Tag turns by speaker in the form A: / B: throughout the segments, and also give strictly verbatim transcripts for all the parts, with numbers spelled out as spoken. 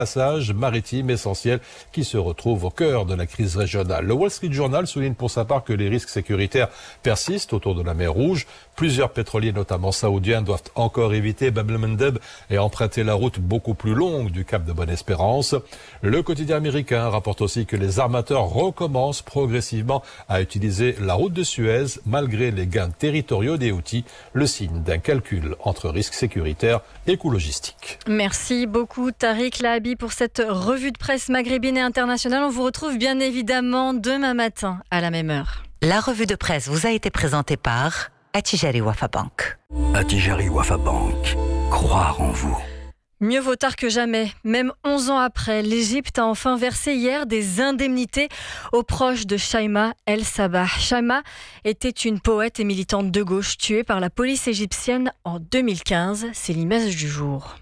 A: passage maritime essentiel qui se retrouve au cœur de la crise régionale. Le Wall Street Journal souligne pour sa part que les risques sécuritaires persistent autour de la mer Rouge. Plusieurs pétroliers, notamment saoudiens, doivent encore éviter Bab el-Mandeb et emprunter la route beaucoup plus longue du Cap de Bonne-Espérance. Le quotidien américain rapporte aussi que les armateurs recommencent progressivement à utiliser la route de Suez malgré les gains territoriaux des Houthis, le signe d'un calcul entre risques sécuritaires et coûts logistiques.
B: Merci beaucoup Tariq Lahabi pour cette revue de presse maghrébine et internationale. On vous retrouve bien évidemment demain matin à la même heure.
C: La revue de presse vous a été présentée par Attijari Wafa Bank.
D: Attijari Wafa Bank. Croire en vous.
B: Mieux vaut tard que jamais. Même onze ans après, l'Égypte a enfin versé hier des indemnités aux proches de Shaima El-Sabah. Shaima était une poète et militante de gauche tuée par la police égyptienne en deux mille quinze. C'est l'image du jour.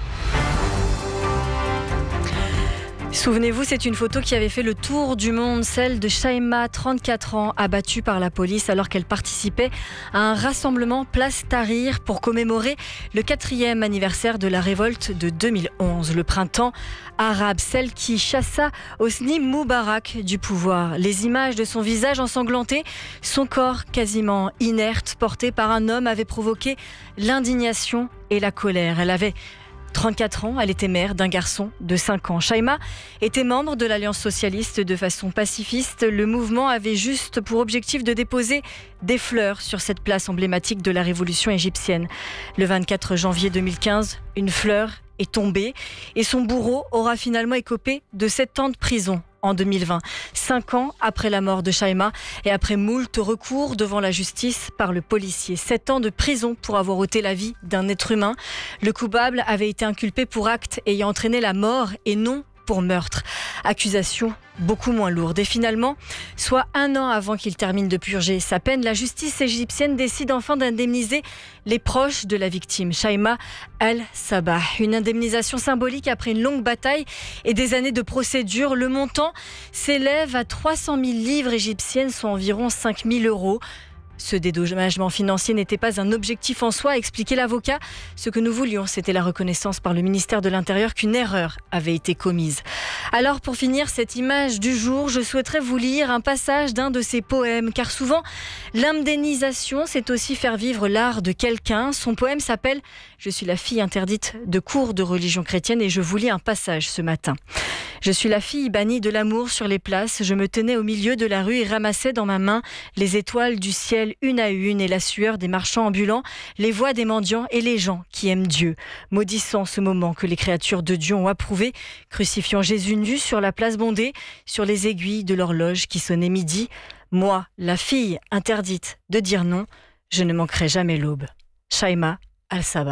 B: Souvenez-vous, c'est une photo qui avait fait le tour du monde, celle de Shaima, trente-quatre ans, abattue par la police alors qu'elle participait à un rassemblement place Tahrir pour commémorer le quatrième anniversaire de la révolte de deux mille onze, le printemps arabe, celle qui chassa Hosni Moubarak du pouvoir. Les images de son visage ensanglanté, son corps quasiment inerte, porté par un homme, avaient provoqué l'indignation et la colère. Elle avait trente-quatre ans, elle était mère d'un garçon de cinq ans. Shaima était membre de l'Alliance socialiste de façon pacifiste. Le mouvement avait juste pour objectif de déposer des fleurs sur cette place emblématique de la révolution égyptienne. Le vingt-quatre janvier deux mille quinze, une fleur est tombée et son bourreau aura finalement écopé de sept ans de prison en deux mille vingt, cinq ans après la mort de Shaima et après moult recours devant la justice par le policier. Sept ans de prison pour avoir ôté la vie d'un être humain. Le coupable avait été inculpé pour acte ayant entraîné la mort et non pour meurtre. Accusation beaucoup moins lourde. Et finalement, soit un an avant qu'il termine de purger sa peine, la justice égyptienne décide enfin d'indemniser les proches de la victime, Shaima El-Sabah. Une indemnisation symbolique après une longue bataille et des années de procédure. Le montant s'élève à trois cent mille livres égyptiennes, soit environ cinq mille euros. Ce dédommagement financier n'était pas un objectif en soi, expliquait l'avocat. Ce que nous voulions, c'était la reconnaissance par le ministère de l'Intérieur qu'une erreur avait été commise. Alors, pour finir cette image du jour, je souhaiterais vous lire un passage d'un de ses poèmes, car souvent, l'indemnisation, c'est aussi faire vivre l'art de quelqu'un. Son poème s'appelle « Je suis la fille interdite de cours de religion chrétienne » et je vous lis un passage ce matin. Je suis la fille bannie de l'amour sur les places. Je me tenais au milieu de la rue et ramassais dans ma main les étoiles du ciel une à une et la sueur des marchands ambulants, les voix des mendiants et les gens qui aiment Dieu. Maudissant ce moment que les créatures de Dieu ont approuvé, crucifiant Jésus nu sur la place bondée, sur les aiguilles de l'horloge qui sonnait midi. Moi, la fille interdite de dire non, je ne manquerai jamais l'aube. Shaima El-Sabah.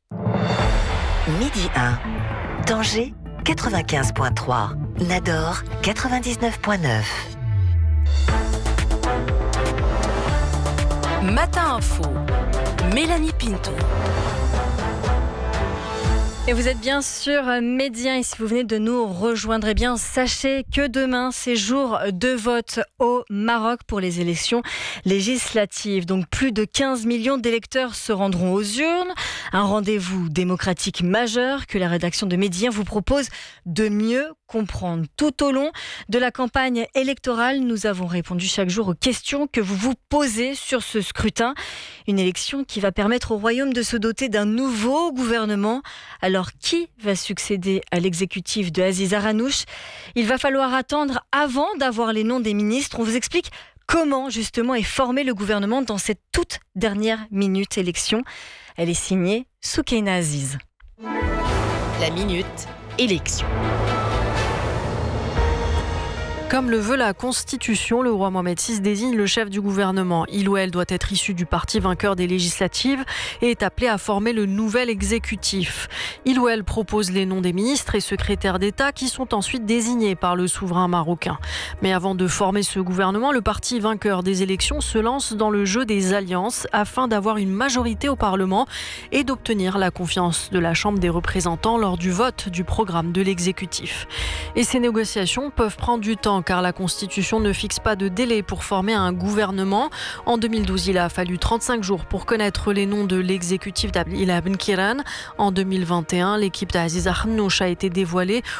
C: Midi un. Tanger quatre-vingt-quinze virgule trois. Nador quatre-vingt-dix-neuf virgule neuf.
E: Matin Info, Mélanie Pinto.
B: Et vous êtes bien sur Média et si vous venez de nous rejoindre, eh bien, sachez que demain, c'est jour de vote au Maroc pour les élections législatives. Donc plus de quinze millions d'électeurs se rendront aux urnes. Un rendez-vous démocratique majeur que la rédaction de Média vous propose de mieux comprendre. Tout au long de la campagne électorale, nous avons répondu chaque jour aux questions que vous vous posez sur ce scrutin. Une élection qui va permettre au Royaume de se doter d'un nouveau gouvernement. Alors, qui va succéder à l'exécutif de Aziz Aranouch ? Il va falloir attendre avant d'avoir les noms des ministres. On vous explique comment, justement, est formé le gouvernement dans cette toute dernière minute élection. Elle est signée Soukaina Aziz.
E: La minute élection.
F: Comme le veut la Constitution, le roi Mohamed six désigne le chef du gouvernement. Il ou elle doit être issu du parti vainqueur des législatives et est appelé à former le nouvel exécutif. Il ou elle propose les noms des ministres et secrétaires d'État qui sont ensuite désignés par le souverain marocain. Mais avant de former ce gouvernement, le parti vainqueur des élections se lance dans le jeu des alliances afin d'avoir une majorité au Parlement et d'obtenir la confiance de la Chambre des représentants lors du vote du programme de l'exécutif. Et ces négociations peuvent prendre du temps car la Constitution ne fixe pas de délai pour former un gouvernement. En deux mille douze, il a fallu trente-cinq jours pour connaître les noms de l'exécutif d'Abdillah Ben Kiran. En deux mille vingt et un, l'équipe d'Aziz Aranouch a été dévoilée.